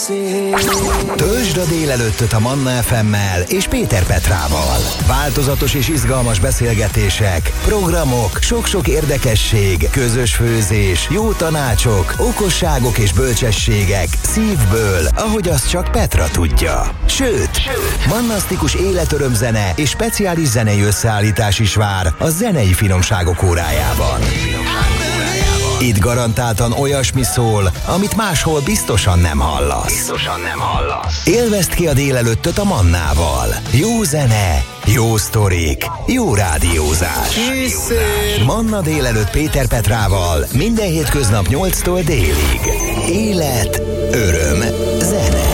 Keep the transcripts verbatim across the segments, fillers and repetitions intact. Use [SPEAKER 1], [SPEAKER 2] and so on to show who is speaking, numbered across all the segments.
[SPEAKER 1] szép.
[SPEAKER 2] Töltsd a délelőttöt a Manna ef emmel és Péter Petrával. Változatos és izgalmas beszélgetések, programok, sok-sok érdekesség, közös főzés, jó tanácsok, okosságok és bölcsességek szívből, ahogy azt csak Petra tudja. Sőt, Sőt. mannasztikus életörömzene és speciális zenei összeállítás is vár a zenei finomságok órájában. Itt garantáltan olyasmi szól, amit máshol biztosan nem hallasz. Biztosan nem hallasz. Élvezd ki a délelőttöt a Mannával. Jó zene, jó sztorik, jó rádiózás.
[SPEAKER 1] Készül.
[SPEAKER 2] Manna délelőtt Péter Petrával minden hétköznap nyolctól délig. Élet, öröm, zene.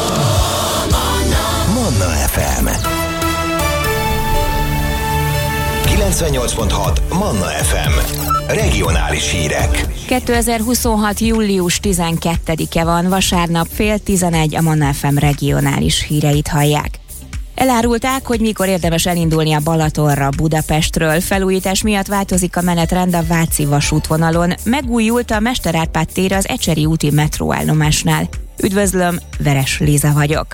[SPEAKER 2] Manna ef em kilencvennyolc pont hat Manna ef em. Regionális hírek.
[SPEAKER 3] kétezer-huszonhat. július tizenkettedike van, vasárnap fél tizenegy, a Manna ef em regionális híreit hallják. Elárulták, hogy mikor érdemes elindulni a Balatonra Budapestről. Felújítás miatt változik a menetrend a Váci vasútvonalon. Megújult a Mester Árpád tér az Ecseri úti metróállomásnál. Üdvözlöm, Veres Léza vagyok.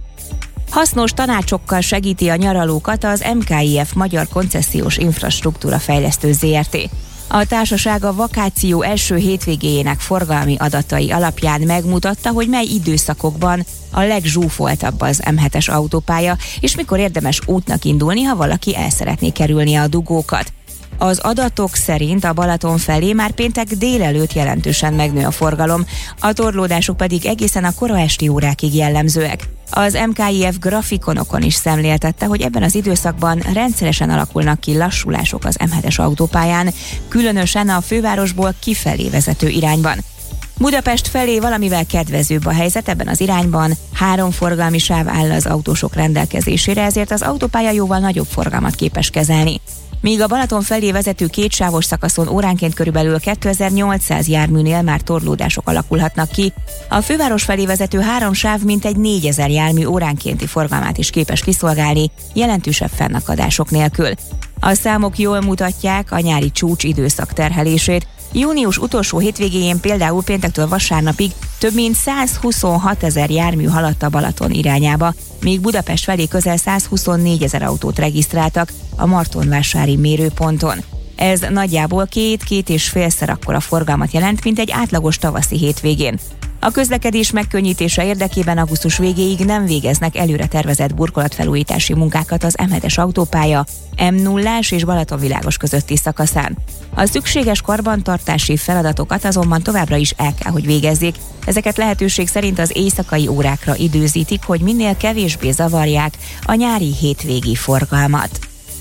[SPEAKER 3] Hasznos tanácsokkal segíti a nyaralókat az em ká i ef Magyar Koncesziós Infrastruktúra Fejlesztő zé er té. A társaság a vakáció első hétvégéjének forgalmi adatai alapján megmutatta, hogy mely időszakokban a legzsúfoltabb az em hetes autópálya, és mikor érdemes útnak indulni, ha valaki el szeretné kerülni a dugókat. Az adatok szerint a Balaton felé már péntek délelőtt jelentősen megnő a forgalom, a torlódások pedig egészen a kora esti órákig jellemzőek. Az em ká i ef grafikonokon is szemléltette, hogy ebben az időszakban rendszeresen alakulnak ki lassulások az em hetes autópályán, különösen a fővárosból kifelé vezető irányban. Budapest felé valamivel kedvezőbb a helyzet ebben az irányban, három forgalmi sáv áll az autósok rendelkezésére, ezért az autópálya jóval nagyobb forgalmat képes kezelni. Míg a Balaton felé vezető kétsávos szakaszon óránként körülbelül kétezer-nyolcszáz járműnél már torlódások alakulhatnak ki, a főváros felé vezető három sáv mintegy négyezer jármű óránkénti forgalmát is képes kiszolgálni, jelentősebb fennakadások nélkül. A számok jól mutatják a nyári csúcs időszak terhelését. Június utolsó hétvégéjén például péntektől vasárnapig több mint százhuszonhat ezer jármű haladt a Balaton irányába, míg Budapest felé közel százhuszonnégy ezer autót regisztráltak a Martonvásári mérőponton. Ez nagyjából két-két és félszer akkora forgalmat jelent, mint egy átlagos tavaszi hétvégén. A közlekedés megkönnyítése érdekében augusztus végéig nem végeznek előre tervezett burkolatfelújítási munkákat az em hetes autópálya em nullás és Balatonvilágos közötti szakaszán. A szükséges karbantartási feladatokat azonban továbbra is el kell, hogy végezzék. Ezeket lehetőség szerint az éjszakai órákra időzítik, hogy minél kevésbé zavarják a nyári hétvégi forgalmat.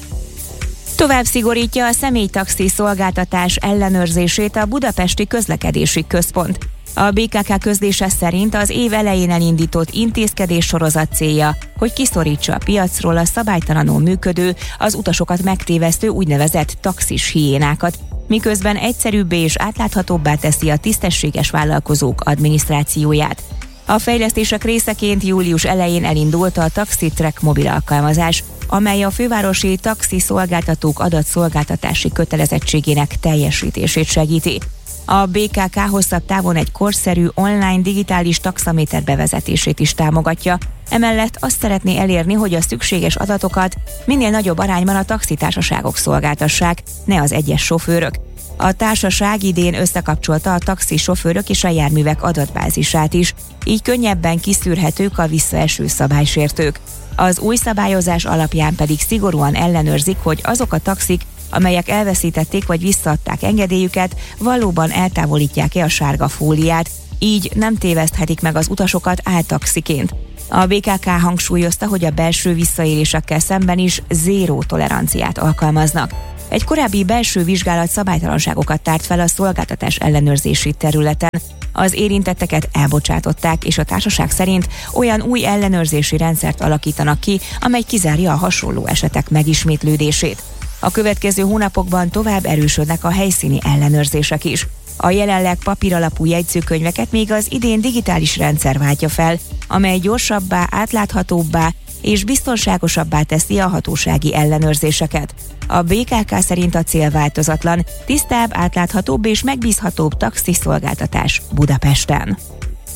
[SPEAKER 3] Tovább szigorítja a személytaxi szolgáltatás ellenőrzését a Budapesti Közlekedési Központ. A bé ká ká közlése szerint az év elején elindított intézkedéssorozat célja, hogy kiszorítsa a piacról a szabálytalanul működő, az utasokat megtévesztő úgynevezett taxis hiénákat, miközben egyszerűbbé és átláthatóbbá teszi a tisztességes vállalkozók adminisztrációját. A fejlesztések részeként július elején elindult a TaxiTrack mobil alkalmazás, amely a fővárosi taxiszolgáltatók adatszolgáltatási kötelezettségének teljesítését segíti. A bé ká ká hosszabb távon egy korszerű online digitális taxaméter bevezetését is támogatja, emellett azt szeretné elérni, hogy a szükséges adatokat minél nagyobb arányban a taxitársaságok szolgáltassák, ne az egyes sofőrök. A társaság idén összekapcsolta a taxisofőrök és a járművek adatbázisát is, így könnyebben kiszűrhetők a visszaeső szabálysértők. Az új szabályozás alapján pedig szigorúan ellenőrzik, hogy azok a taxik, amelyek elveszítették vagy visszaadták engedélyüket, valóban eltávolítják-e a sárga fóliát, így nem téveszthetik meg az utasokat áltaxiként. A bé ká ká hangsúlyozta, hogy a belső visszaélésekkel szemben is zéró toleranciát alkalmaznak. Egy korábbi belső vizsgálat szabálytalanságokat tárt fel a szolgáltatás ellenőrzési területen. Az érintetteket elbocsátották, és a társaság szerint olyan új ellenőrzési rendszert alakítanak ki, amely kizárja a hasonló esetek megismétlődését. A következő hónapokban tovább erősödnek a helyszíni ellenőrzések is. A jelenleg papíralapú jegyzőkönyveket még az idén digitális rendszer váltja fel, amely gyorsabbá, átláthatóbbá és biztonságosabbá teszi a hatósági ellenőrzéseket. A bé ká ká szerint a cél változatlan, tisztább, átláthatóbb és megbízhatóbb taxiszolgáltatás Budapesten.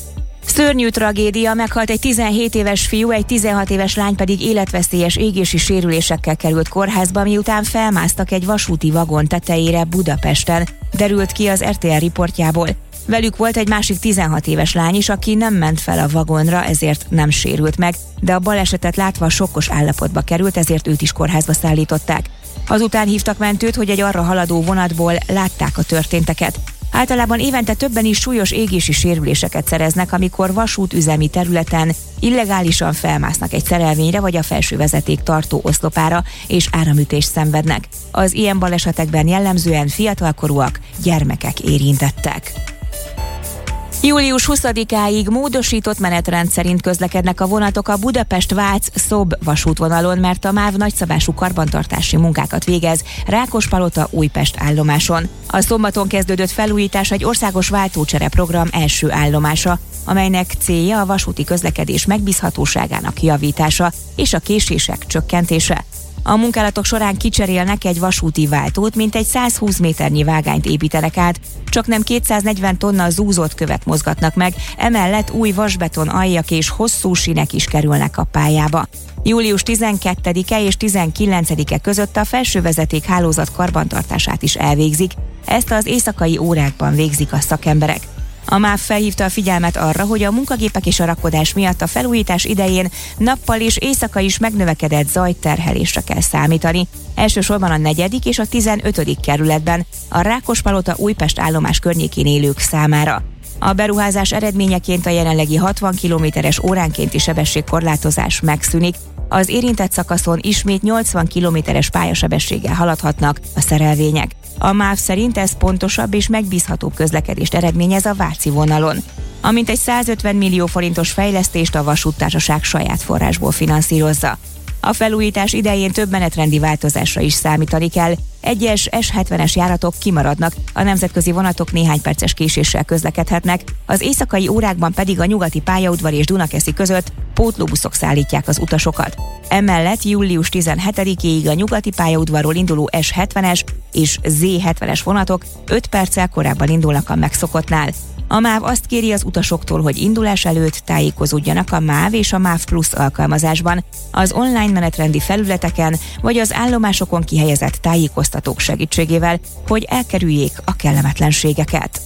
[SPEAKER 3] Szörnyű tragédia, meghalt egy tizenhét éves fiú, egy tizenhat éves lány pedig életveszélyes égési sérülésekkel került kórházba, miután felmásztak egy vasúti vagon tetejére Budapesten, derült ki az er té el riportjából. Velük volt egy másik tizenhat éves lány is, aki nem ment fel a vagonra, ezért nem sérült meg, de a balesetet látva sokkos állapotba került, ezért őt is kórházba szállították. Azután hívtak mentőt, hogy egy arra haladó vonatból látták a történteket. Általában évente többen is súlyos égési sérüléseket szereznek, amikor vasútüzemi területen illegálisan felmásznak egy szerelvényre vagy a felső vezeték tartó oszlopára és áramütést szenvednek. Az ilyen balesetekben jellemzően fiatalkorúak, gyermekek érintettek. július huszadikáig módosított menetrend szerint közlekednek a vonatok a Budapest-Vác-Szob vasútvonalon, mert a MÁV nagyszabású karbantartási munkákat végez Rákospalota-Újpest állomáson. A szombaton kezdődött felújítás egy országos váltócsere program első állomása, amelynek célja a vasúti közlekedés megbízhatóságának javítása és a késések csökkentése. A munkálatok során kicserélnek egy vasúti váltót, mintegy százhúsz méternyi vágányt építenek át, csaknem kétszáznegyven tonna zúzott követ mozgatnak meg, emellett új vasbeton aljak és hosszú sínek is kerülnek a pályába. július tizenkettedike és tizenkilencedike között a felsővezeték hálózat karbantartását is elvégzik, ezt az éjszakai órákban végzik a szakemberek. A MÁV felhívta a figyelmet arra, hogy a munkagépek és a rakodás miatt a felújítás idején nappal és éjszaka is megnövekedett zajterhelésre kell számítani. Elsősorban a negyedik és a tizenötödik kerületben, a Rákospalota-Újpest állomás környékén élők számára. A beruházás eredményeként a jelenlegi hatvan kilométeres óránkénti sebességkorlátozás megszűnik, az érintett szakaszon ismét nyolcvan kilométeres pályasebességgel haladhatnak a szerelvények. A MÁV szerint ez pontosabb és megbízhatóbb közlekedést eredményez a váci vonalon. A mintegy százötven millió forintos fejlesztést a vasúttársaság saját forrásból finanszírozza. A felújítás idején több menetrendi változásra is számítani kell. Egyes es hetvenes járatok kimaradnak, a nemzetközi vonatok néhány perces késéssel közlekedhetnek, az éjszakai órákban pedig a nyugati pályaudvar és Dunakeszi között pótlóbuszok szállítják az utasokat. Emellett július tizenhetedikéig a nyugati pályaudvarról induló es hetvenes és zé hetvenes vonatok öt perccel korábban indulnak a megszokottnál. A MÁV azt kéri az utasoktól, hogy indulás előtt tájékozódjanak a MÁV és a MÁV Plus alkalmazásban, az online menetrendi felületeken vagy az állomásokon kihelyezett tájékoztatók segítségével, hogy elkerüljék a kellemetlenségeket.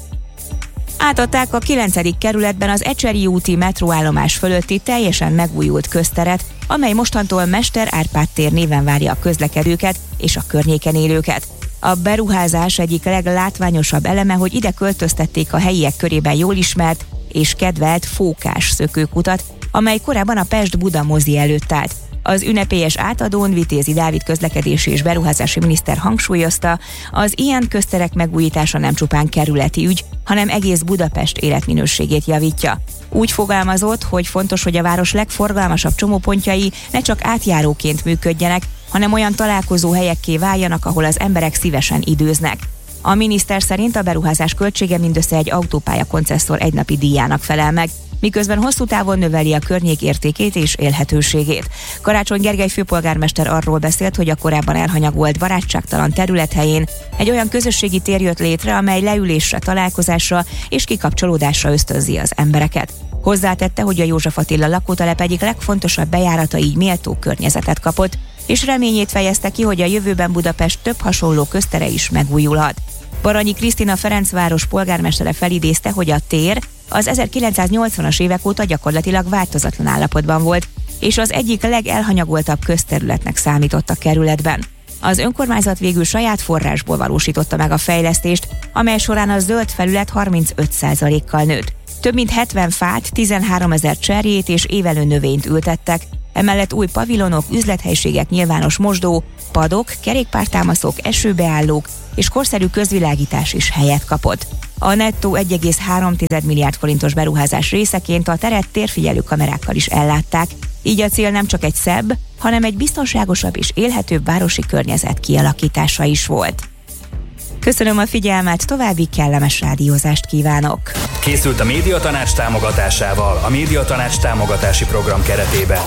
[SPEAKER 3] Átadták a kilencedik kerületben az Ecseri úti metróállomás fölötti teljesen megújult közteret, amely mostantól Mester Árpád tér néven várja a közlekedőket és a környéken élőket. A beruházás egyik leglátványosabb eleme, hogy ide költöztették a helyiek körében jól ismert és kedvelt Fókás szökőkutat, amely korábban a Pest-Buda mozi előtt állt. Az ünnepélyes átadón Vitézi Dávid közlekedési és beruházási miniszter hangsúlyozta, az ilyen közterek megújítása nem csupán kerületi ügy, hanem egész Budapest életminőségét javítja. Úgy fogalmazott, hogy fontos, hogy a város legforgalmasabb csomópontjai ne csak átjáróként működjenek, hanem olyan találkozó helyekké váljanak, ahol az emberek szívesen időznek. A miniszter szerint a beruházás költsége mindössze egy autópálya koncesszor egynapi díjának felel meg, miközben hosszú távon növeli a környék értékét és élhetőségét. Karácsony Gergely főpolgármester arról beszélt, hogy a korábban elhanyagolt barátságtalan terület helyén egy olyan közösségi tér jött létre, amely leülésre, találkozásra és kikapcsolódásra ösztönzi az embereket. Hozzátette, hogy a József Attila lakótelep egyik legfontosabb bejárata így méltó környezetet kapott, és reményét fejezte ki, hogy a jövőben Budapest több hasonló köztere is megújulhat. Baranyi Krisztina Ferencváros polgármestere felidézte, hogy a tér az ezerkilencszáznyolcvanas évek óta gyakorlatilag változatlan állapotban volt, és az egyik legelhanyagoltabb közterületnek számított a kerületben. Az önkormányzat végül saját forrásból valósította meg a fejlesztést, amely során a zöld felület harmincöt százalékkal nőtt. Több mint hetven fát, tizenháromezer cserjét és évelő növényt ültettek, emellett új pavilonok, üzlethelyiségek, nyilvános mosdó, padok, kerékpártámaszok, esőbeállók és korszerű közvilágítás is helyet kapott. A nettó egy egész három milliárd forintos beruházás részeként a teret térfigyelő kamerákkal is ellátták, így a cél nem csak egy szebb, hanem egy biztonságosabb és élhetőbb városi környezet kialakítása is volt. Köszönöm a figyelmet, további kellemes rádiózást kívánok!
[SPEAKER 1] Készült a Médiatanács támogatásával, a Médiatanács támogatási program keretében.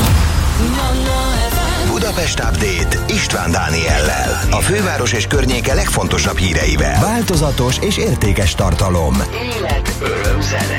[SPEAKER 2] Budapest Update István Dániellel. A főváros és környéke legfontosabb híreivel. Változatos és értékes tartalom.
[SPEAKER 4] Élet, öröm, zene.